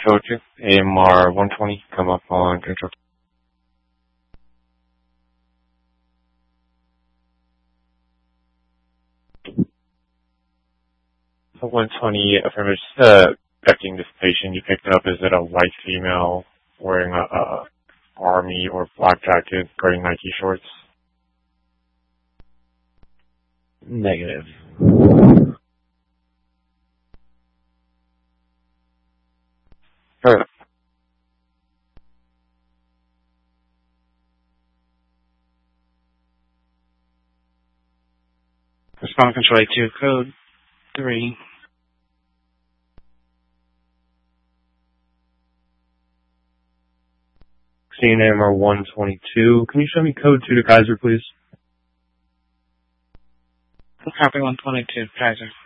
Code AMR 120, come up on control. 120, affirmative, checking this patient you picked up. Is it a white female wearing a army or black jacket, wearing Nike shorts? Negative. Sure. Respond control A2, code 3. CNMR 122. Can you show me code 2 to Kaiser, please? Copy 122, Kaiser.